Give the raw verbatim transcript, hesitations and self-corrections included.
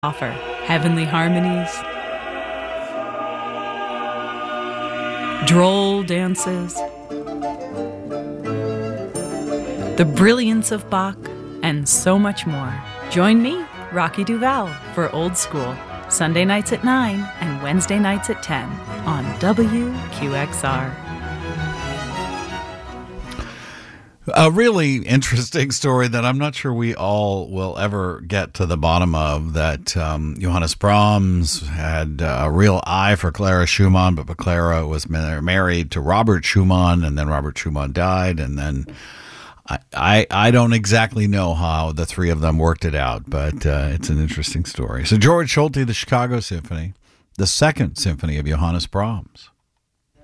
offer heavenly harmonies, droll dances, the brilliance of Bach, and so much more. Join me, Rocky Duval, for Old School, Sunday nights at nine and Wednesday nights at ten on W Q X R. A really interesting story that I'm not sure we all will ever get to the bottom of, that um, Johannes Brahms had a real eye for Clara Schumann, but Clara was married to Robert Schumann, and then Robert Schumann died, and then I, I, I don't exactly know how the three of them worked it out, but uh, it's an interesting story. So George Solti, the Chicago Symphony, the second symphony of Johannes Brahms.